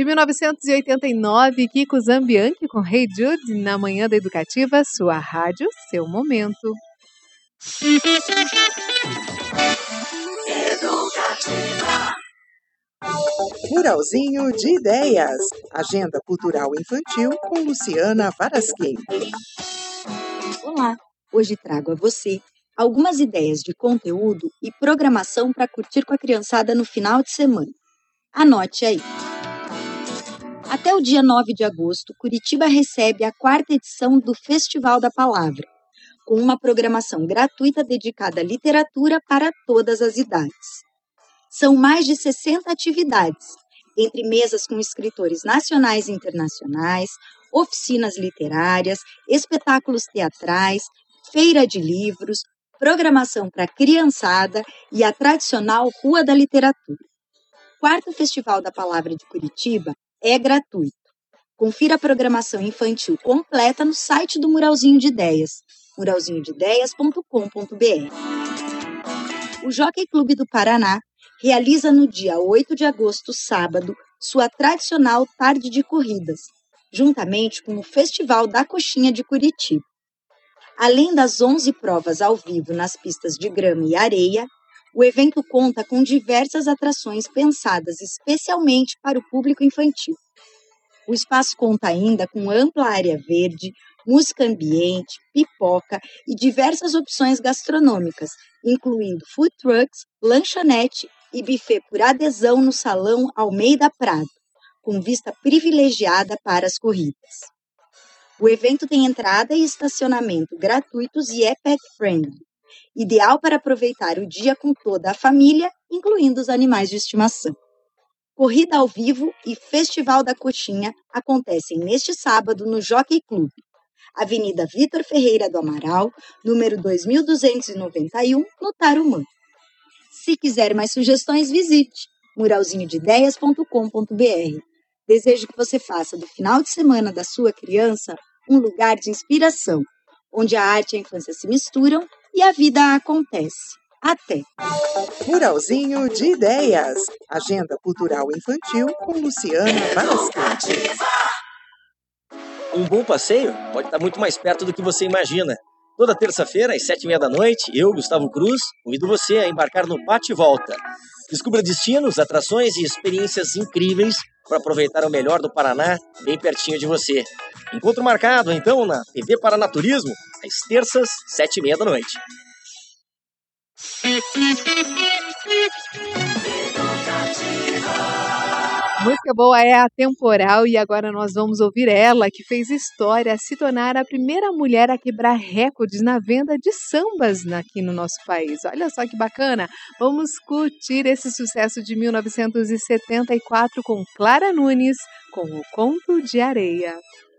De 1989, Kiko Zambianchi com Hey Jude, na Manhã da Educativa, sua rádio, seu momento. Muralzinho de Ideias. Agenda cultural infantil com Luciana Varasquim. Olá, hoje trago a você algumas ideias de conteúdo e programação para curtir com a criançada no final de semana. Anote aí. Até o dia 9 de agosto, Curitiba recebe a 4ª edição do Festival da Palavra, com uma programação gratuita dedicada à literatura para todas as idades. São mais de 60 atividades, entre mesas com escritores nacionais e internacionais, oficinas literárias, espetáculos teatrais, feira de livros, programação para criançada e a tradicional Rua da Literatura. O 4º Festival da Palavra de Curitiba é gratuito. Confira a programação infantil completa no site do Muralzinho de Ideias, muralzinhodeideias.com.br. O Jockey Clube do Paraná realiza no dia 8 de agosto, sábado, sua tradicional tarde de corridas, juntamente com o Festival da Coxinha de Curitiba. Além das 11 provas ao vivo nas pistas de grama e areia, o evento conta com diversas atrações pensadas especialmente para o público infantil. O espaço conta ainda com ampla área verde, música ambiente, pipoca e diversas opções gastronômicas, incluindo food trucks, lanchonete e buffet por adesão no Salão Almeida Prado, com vista privilegiada para as corridas. O evento tem entrada e estacionamento gratuitos e é pet-friendly, ideal para aproveitar o dia com toda a família, incluindo os animais de estimação. Corrida ao vivo e Festival da Coxinha acontecem neste sábado no Jockey Clube, Avenida Vitor Ferreira do Amaral, número 2291, no Tarumã. Se quiser mais sugestões, visite muralzinhodeideias.com.br. Desejo que você faça do final de semana da sua criança um lugar de inspiração, onde a arte e a infância se misturam e a vida acontece. Até! Muralzinho de Ideias. Agenda cultural infantil com Luciana Varasquim. Um bom passeio pode estar muito mais perto do que você imagina. Toda terça-feira, às 7h30 da noite, eu, Gustavo Cruz, convido você a embarcar no Bate e Volta. Descubra destinos, atrações e experiências incríveis para aproveitar o melhor do Paraná bem pertinho de você. Encontro marcado, então, na TV Paranaturismo, às terças, 7h30 da noite. Música boa é atemporal e agora nós vamos ouvir ela, que fez história, se tornar a primeira mulher a quebrar recordes na venda de sambas aqui no nosso país. Olha só que bacana! Vamos curtir esse sucesso de 1974 com Clara Nunes, com O Conto de Areia.